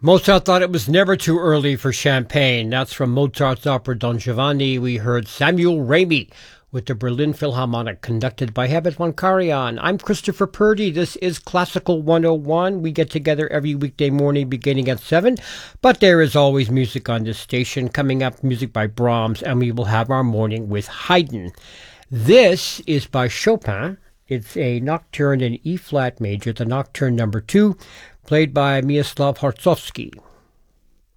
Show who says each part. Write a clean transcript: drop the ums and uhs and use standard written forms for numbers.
Speaker 1: Mozart thought it was never too early for champagne. That's from Mozart's opera Don Giovanni. We heard Samuel Ramey with the Berlin Philharmonic, conducted by Herbert von Karajan. I'm Christopher Purdy. This is Classical 101. We get together every weekday morning beginning at 7, but there is always music on this station. Coming up, music by Brahms, and we will have our morning with Haydn. This is by Chopin. It's a nocturne in E-flat major, the nocturne number 2, played by Mieczysław Hortzowski.